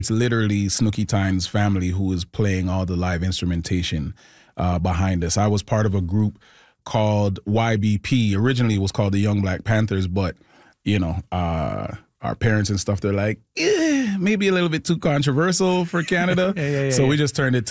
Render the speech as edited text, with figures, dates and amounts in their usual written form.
It's literally Snooky Time's family who is playing all the live instrumentation behind us. I was part of a group called YBP. Originally, it was called the Young Black Panthers, but our parents and stuff, they're like, maybe a little bit too controversial for Canada. Yeah. So we just turned it